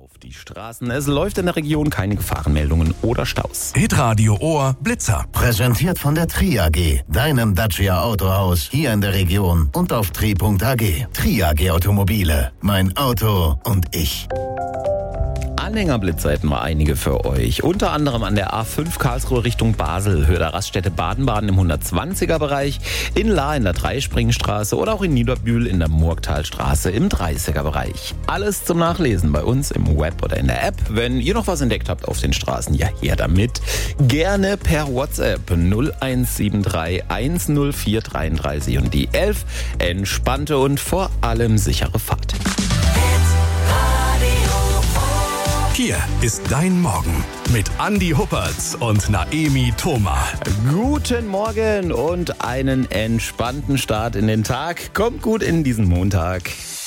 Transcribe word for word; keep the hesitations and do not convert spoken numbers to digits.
auf die Straßen. Es läuft in der Region keine Gefahrenmeldungen oder Staus. Hitradio Ohr Blitzer. Präsentiert von der Tri A G, deinem Dacia Autohaus hier in der Region und auf tri punkt a g. Tri A G Automobile, mein Auto und ich. Anhängerblitzer hätten wir einige für euch. Unter anderem an der A fünf Karlsruhe Richtung Basel, Höhe der Raststätte Baden-Baden im hundertzwanziger Bereich, in Lahr in der Dreispringstraße oder auch in Niederbühl in der Murgtalstraße im dreißiger Bereich. Alles zum Nachlesen bei uns im Web oder in der App. Wenn ihr noch was entdeckt habt auf den Straßen, ja, her damit. Gerne per WhatsApp null eins sieben drei eins null vier dreiunddreißig und die elf. Entspannte und vor allem sichere Fahrt. Hier ist dein Morgen mit Andi Huppertz und Naemi Thoma. Guten Morgen und einen entspannten Start in den Tag. Kommt gut in diesen Montag.